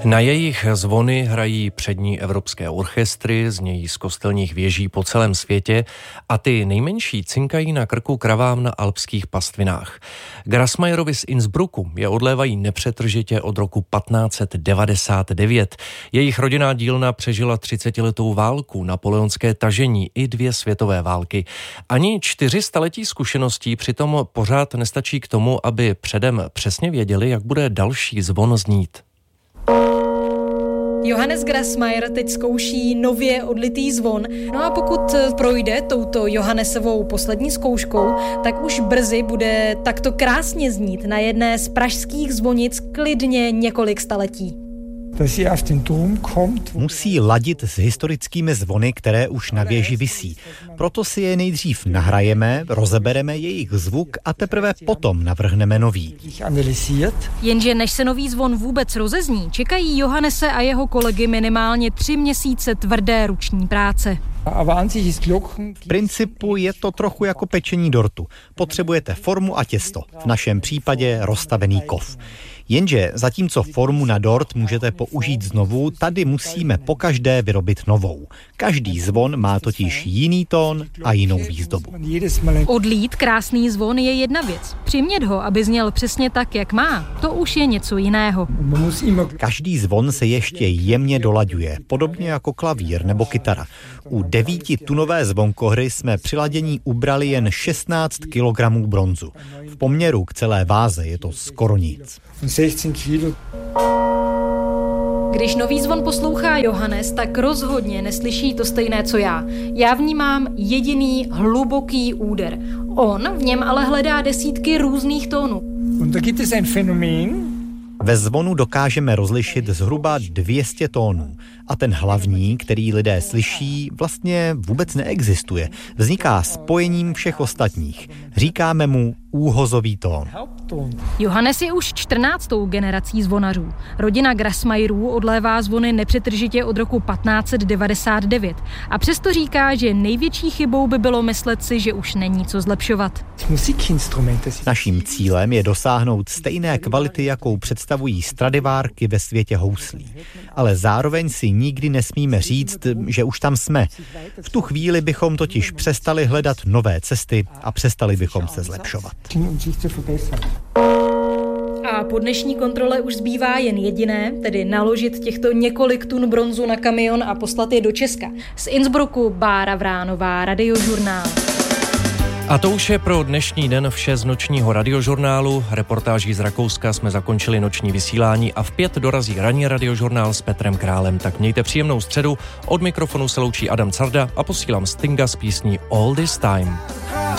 Na jejich zvony hrají přední evropské orchestry, znějí z kostelních věží po celém světě a ty nejmenší cinkají na krku kravám na alpských pastvinách. Grassmayerovi z Innsbrucku je odlévají nepřetržitě od roku 1599. Jejich rodinná dílna přežila 30letou válku, napoleonské tažení i 2 světové války. Ani 4 staletí zkušeností přitom pořád nestačí k tomu, aby předem přesně věděli, jak bude další zvon znít. Johannes Grassmayer teď zkouší nově odlitý zvon. No a pokud projde touto Johannesovou poslední zkouškou, tak už brzy bude takto krásně znít na jedné z pražských zvonic klidně několik staletí. Musí ladit s historickými zvony, které už na věži visí. Proto si je nejdřív nahrajeme, rozebereme jejich zvuk a teprve potom navrhneme nový. Jenže než se nový zvon vůbec rozezní, čekají Johannese a jeho kolegy minimálně 3 měsíce tvrdé ruční práce. V principu je to trochu jako pečení dortu. Potřebujete formu a těsto, v našem případě rozstavený kov. Jenže zatímco formu na dort můžete použít znovu, tady musíme pokaždé vyrobit novou. Každý zvon má totiž jiný tón a jinou výzdobu. Odlít krásný zvon je jedna věc. Přimět ho, aby zněl přesně tak, jak má, to už je něco jiného. Každý zvon se ještě jemně dolaďuje, podobně jako klavír nebo kytara. U 9tunové zvonkohry jsme při ladění ubrali jen 16 kg bronzu. V poměru k celé váze je to skoro nic. Když nový zvon poslouchá Johannes, tak rozhodně neslyší to stejné, co já. Já vnímám jediný hluboký úder. On v něm ale hledá desítky různých tónů. Ve zvonu dokážeme rozlišit zhruba 200 tónů. A ten hlavní, který lidé slyší, vlastně vůbec neexistuje. Vzniká spojením všech ostatních. Říkáme mu úhozový tón. Johannes je už 14. generací zvonařů. Rodina Grassmayerů odlévá zvony nepřetržitě od roku 1599. A přesto říká, že největší chybou by bylo myslet si, že už není co zlepšovat. Naším cílem je dosáhnout stejné kvality, jakou představují Stradivárky ve světě houslí. Ale zároveň si nikdy nesmíme říct, že už tam jsme. V tu chvíli bychom totiž přestali hledat nové cesty a přestali bychom se zlepšovat. A po dnešní kontrole už zbývá jen jediné, tedy naložit těchto několik tun bronzu na kamion a poslat je do Česka. Z Innsbrucku Bára Vránová, Radiožurnál. A to už je pro dnešní den vše z nočního Radiožurnálu. Reportáží z Rakouska jsme zakončili noční vysílání a v 5 dorazí ranní Radiožurnál s Petrem Králem. Tak mějte příjemnou středu. Od mikrofonu se loučí Adam Carda a posílám Stinga s písní All This Time.